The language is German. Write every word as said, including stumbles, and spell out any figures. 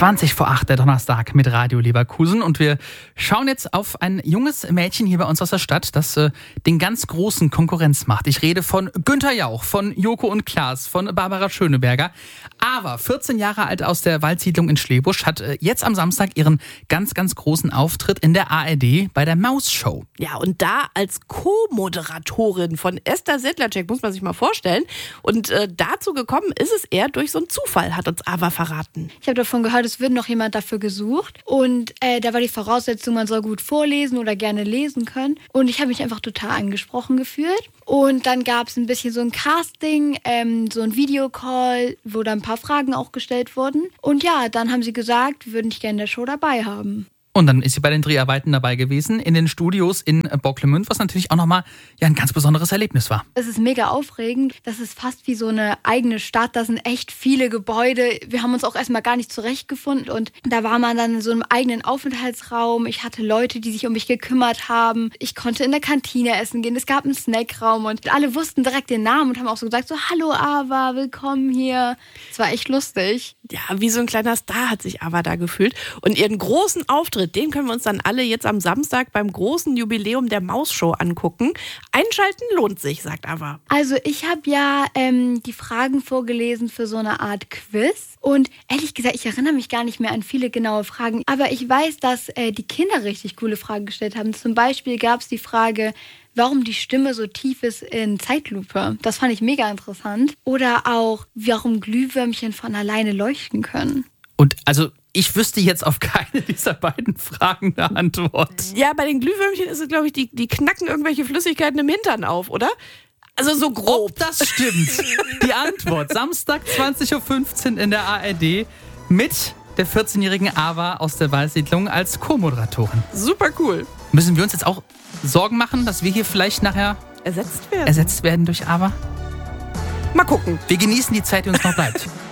zwanzig vor acht, der Donnerstag mit Radio Leverkusen. Und wir schauen jetzt auf ein junges Mädchen hier bei uns aus der Stadt, das äh, den ganz großen Konkurrenz macht. Ich rede von Günther Jauch, von Joko und Klaas, von Barbara Schöneberger. Aber vierzehn Jahre alt aus der Waldsiedlung in Schlebusch, hat äh, jetzt am Samstag ihren ganz, ganz großen Auftritt in der A R D bei der Maus-Show. Ja, und da als Co-Moderatorin von Esther Sedlacek, muss man sich mal vorstellen. Und äh, dazu gekommen ist es eher durch so einen Zufall, hat uns Ava verraten. Ich habe davon gehört, es wird noch jemand dafür gesucht. Und äh, da war die Voraussetzung, man soll gut vorlesen oder gerne lesen können. Und ich habe mich einfach total angesprochen gefühlt. Und dann gab es ein bisschen so ein Casting, ähm, so ein Videocall, wo da ein paar Fragen auch gestellt wurden. Und ja, dann haben sie gesagt, wir würden dich gerne in der Show dabei haben. Und dann ist sie bei den Dreharbeiten dabei gewesen, in den Studios in Bocklemünd, was natürlich auch nochmal ja, ein ganz besonderes Erlebnis war. Es ist mega aufregend. Das ist fast wie so eine eigene Stadt. Da sind echt viele Gebäude. Wir haben uns auch erstmal gar nicht zurechtgefunden. Und da war man dann in so einem eigenen Aufenthaltsraum. Ich hatte Leute, die sich um mich gekümmert haben. Ich konnte in der Kantine essen gehen. Es gab einen Snackraum und alle wussten direkt den Namen und haben auch so gesagt, so, hallo Ava, willkommen hier. Es war echt lustig. Ja, wie so ein kleiner Star hat sich Ava da gefühlt. Und ihren großen Auftritt, den können wir uns dann alle jetzt am Samstag beim großen Jubiläum der Maus-Show angucken. Einschalten lohnt sich, sagt Ava. Also ich habe ja ähm, die Fragen vorgelesen für so eine Art Quiz. Und ehrlich gesagt, ich erinnere mich gar nicht mehr an viele genaue Fragen. Aber ich weiß, dass äh, die Kinder richtig coole Fragen gestellt haben. Zum Beispiel gab es die Frage, warum die Stimme so tief ist in Zeitlupe. Das fand ich mega interessant. Oder auch, warum Glühwürmchen von alleine leuchten können. Und also ich wüsste jetzt auf keine dieser beiden Fragen eine Antwort. Ja, bei den Glühwürmchen ist es, glaube ich, die, die knacken irgendwelche Flüssigkeiten im Hintern auf, oder? Also so grob. Ob das stimmt. Die Antwort, Samstag zwanzig Uhr fünfzehn in der A R D mit der vierzehnjährigen Ava aus der Waldsiedlung als Co-Moderatorin. Super cool. Müssen wir uns jetzt auch Sorgen machen, dass wir hier vielleicht nachher ersetzt werden, ersetzt werden durch Ava? Mal gucken. Wir genießen die Zeit, die uns noch bleibt.